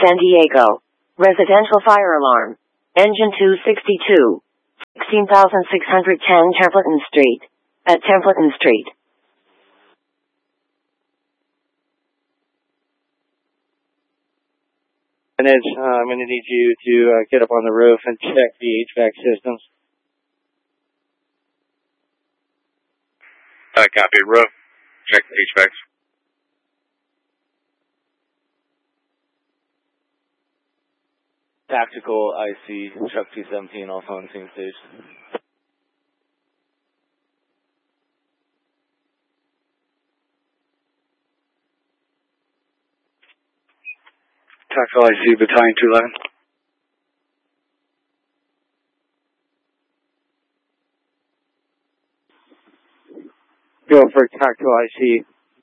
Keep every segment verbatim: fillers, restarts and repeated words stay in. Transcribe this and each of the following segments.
San Diego. Residential fire alarm. Engine two sixty-two. sixteen thousand six hundred ten Templeton Street. At Templeton Street. And it's, uh, I'm going to need you to uh, get up on the roof and check the H V A C systems. Uh, copy. Roof. Check the H V A C. Tactical I C, Chuck T seventeen, also on the same stage. Tactical I C, Battalion two eleven. Go for Tactical I C.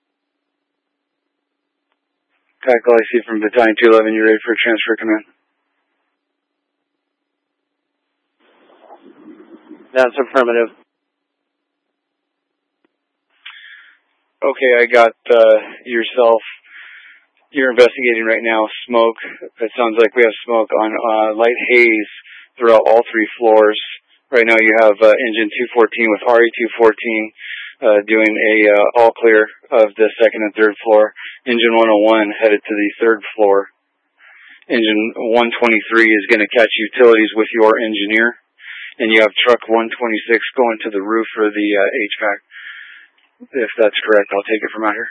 Tactical I C from Battalion two eleven, you ready for transfer command? That's affirmative. Okay, I got uh, yourself. You're investigating right now smoke. It sounds like we have smoke on uh, light haze throughout all three floors. Right now you have uh, engine two fourteen with R E two fourteen uh, doing a uh, all clear of the second and third floor. Engine one oh one headed to the third floor. Engine one twenty-three is going to catch utilities with your engineer. And you have truck one twenty-six going to the roof for the uh, H V A C. If that's correct, I'll take it from out here.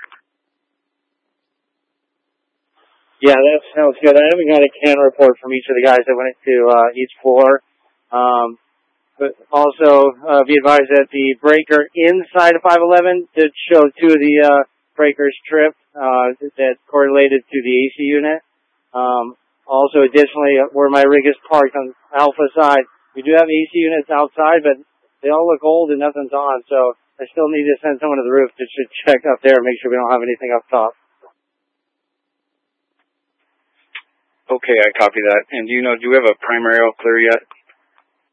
Yeah, that sounds good. I haven't got a can report from each of the guys that went to uh, each floor. Um, but also, uh, be advised that the breaker inside of five eleven did show two of the uh, breakers tripped uh, that correlated to the A C unit. Um, also, additionally, where my rig is parked on Alpha side, we do have A C units outside, but they all look old and nothing's on, so I still need to send someone to the roof to check up there and make sure we don't have anything up top. Okay, I copy that. And do you know, do we have a primary all clear yet?